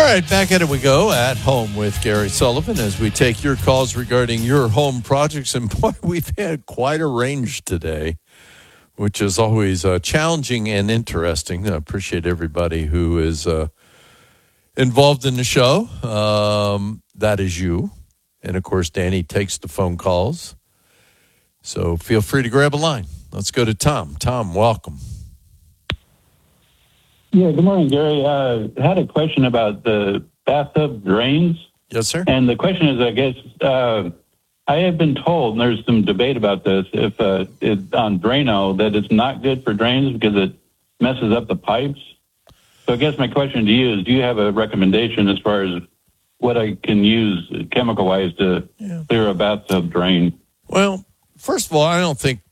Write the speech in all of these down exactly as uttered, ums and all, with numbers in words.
right, back at it we go at home with Gary Sullivan as we take your calls regarding your home projects. And boy, we've had quite a range today, which is always uh, challenging and interesting. I appreciate everybody who is uh, involved in the show. Um, that is you. And, of course, Danny takes the phone calls. So feel free to grab a line. Let's go to Tom. Tom, welcome. Yeah, good morning, Gary. Uh, I had a question about the bathtub drains. Yes, sir. And the question is, I guess, uh, I have been told, and there's some debate about this, if uh, it, on Drano, that it's not good for drains because it messes up the pipes. So I guess my question to you is, do you have a recommendation as far as what I can use chemical-wise to yeah. clear a bathtub drain? Well, first of all, I don't think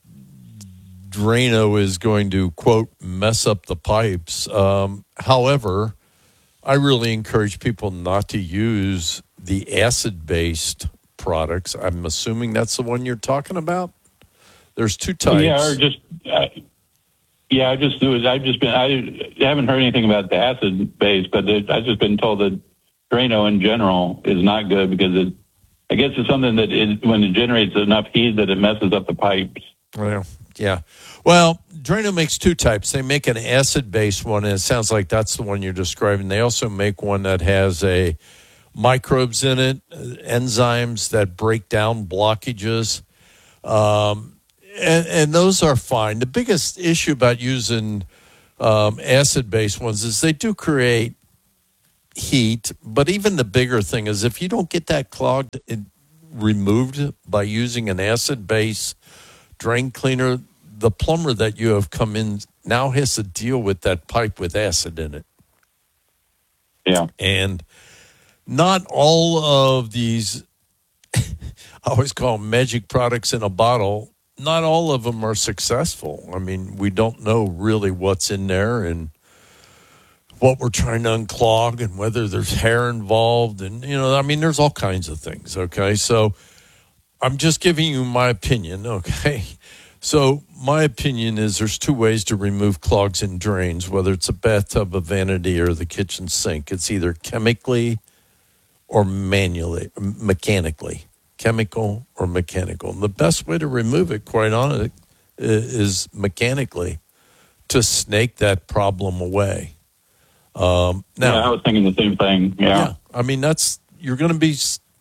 Drano is going to, quote, mess up the pipes. Um, however, I really encourage people not to use the acid-based products. I'm assuming that's the one you're talking about. There's two types. Yeah, or just uh, yeah, I just I've just been I haven't heard anything about the acid base, but it, I've just been told that Drano in general is not good because it. I guess it's something that it, when it generates enough heat that it messes up the pipes. Well, yeah. Well, Drano makes two types. They make an acid-based one, and it sounds like that's the one you're describing. They also make one that has a microbes in it, enzymes that break down blockages, um, and, and those are fine. The biggest issue about using um, acid-based ones is they do create heat, but even the bigger thing is if you don't get that clogged it, removed by using an acid-based drain cleaner, the plumber that you have come in now has to deal with that pipe with acid in it. Yeah. And not all of these, I always call them magic products in a bottle, not all of them are successful. I mean, we don't know really what's in there and what we're trying to unclog and whether there's hair involved. And, you know, I mean, there's all kinds of things, okay? So I'm just giving you my opinion, okay? So my opinion is there's two ways to remove clogs in drains, whether it's a bathtub, a vanity, or the kitchen sink. It's either chemically or manually, mechanically, chemical or mechanical. And the best way to remove it, quite honestly, is mechanically to snake that problem away. Um, now, yeah, I was thinking the same thing. Yeah. yeah I mean, that's, you're going to be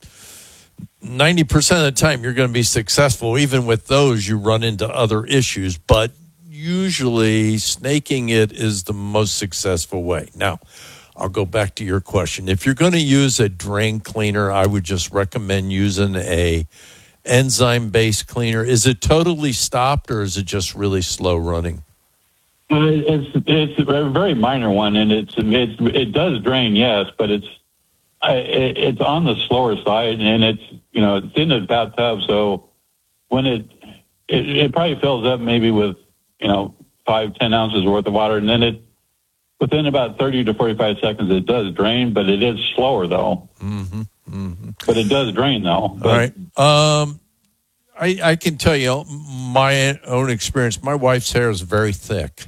ninety percent of the time you're going to be successful. Even with those, you run into other issues, but usually snaking it is the most successful way. Now, I'll go back to your question. If you're going to use a drain cleaner, I would just recommend using a enzyme-based cleaner. Is it totally stopped or is it just really slow running? It's it's a very minor one, and it's, it's it does drain, yes, but it's it's on the slower side, and it's you know it's in the bathtub, so when it, it it probably fills up maybe with you know five ten ounces worth of water, and then it within about thirty to forty five seconds it does drain, but it is slower though. Mm-hmm, mm-hmm. But it does drain though. But, all right. Um, I I can tell you my own experience. My wife's hair is very thick.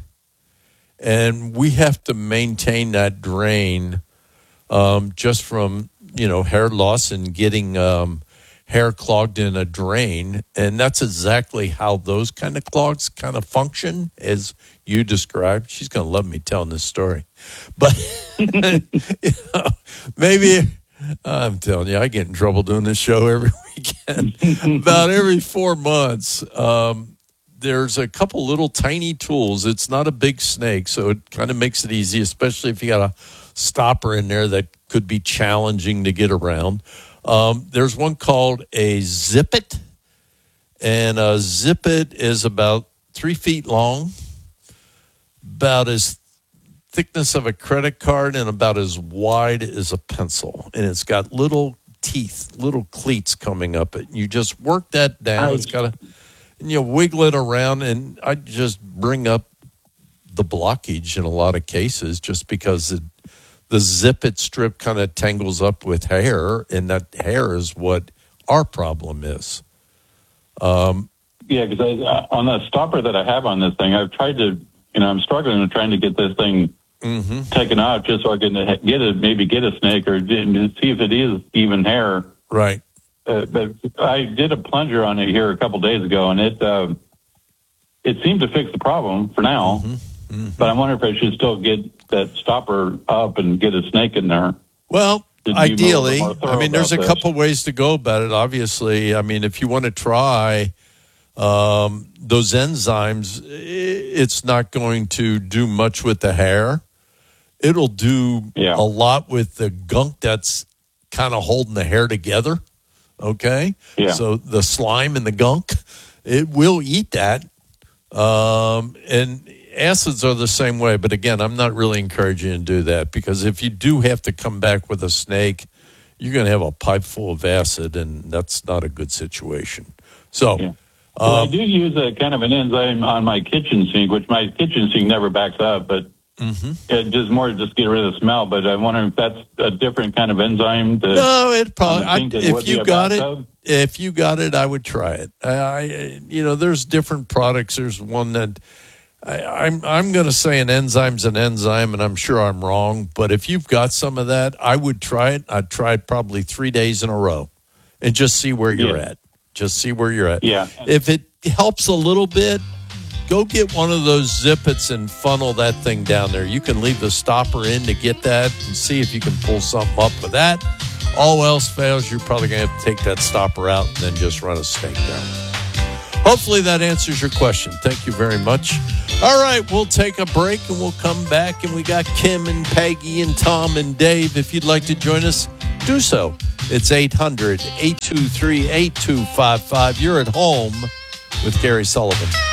And we have to maintain that drain um, just from, you know, hair loss and getting um, hair clogged in a drain. And that's exactly how those kind of clogs kind of function, as you described. She's going to love me telling this story. But, you know, maybe, I'm telling you, I get in trouble doing this show every weekend. About every four months, um, there's a couple little tiny tools. It's not a big snake, so it kind of makes it easy, especially if you got a stopper in there that could be challenging to get around. Um, there's one called a Zip-It, and a Zip-It is about three feet long, about as thickness of a credit card, and about as wide as a pencil. And it's got little teeth, little cleats coming up it. You just work that down. It's got a And you wiggle it around, and I just bring up the blockage in a lot of cases just because it, the Zip-It strip kind of tangles up with hair, and that hair is what our problem is. Um, yeah, because uh, on the stopper that I have on this thing, I've tried to, you know, I'm struggling with trying to get this thing Mm-hmm. taken out just so I can get it, maybe get a snake or see if it is even hair. Right. Uh, but I did a plunger on it here a couple days ago, and it uh, it seemed to fix the problem for now. Mm-hmm. Mm-hmm. But I wonder if I should still get that stopper up and get a snake in there. Well, ideally, I mean, there's a this. couple ways to go about it. Obviously, I mean, if you want to try um, those enzymes, it's not going to do much with the hair. It'll do yeah. a lot with the gunk that's kind of holding the hair together. Okay? Yeah. So the slime and the gunk, it will eat that. Um, and acids are the same way. But again, I'm not really encouraging you to do that, because if you do have to come back with a snake, you're going to have a pipe full of acid, and that's not a good situation. So, yeah. well, um, I do use a kind of an enzyme on my kitchen sink, which my kitchen sink never backs up, but mm-hmm. it does more to just get rid of the smell. But I wonder if that's a different kind of enzyme. To, no, it probably. I, if you got it, bathtub. if you got it, I would try it. I, I you know, there's different products. There's one that. I, I'm I'm going to say an enzyme's an enzyme, and I'm sure I'm wrong. But if you've got some of that, I would try it. I'd try it probably three days in a row, and just see where you're yeah. at. Just see where you're at. Yeah. If it helps a little bit, go get one of those zippets and funnel that thing down there. You can leave the stopper in to get that and see if you can pull something up with that. All else fails, you're probably going to have to take that stopper out and then just run a snake down. Hopefully that answers your question. Thank you very much. All right, we'll take a break and we'll come back, and we got Kim and Peggy and Tom and Dave. If you'd like to join us, do so. It's eight hundred, eight two three, eight two five five. You're at home with Gary Sullivan.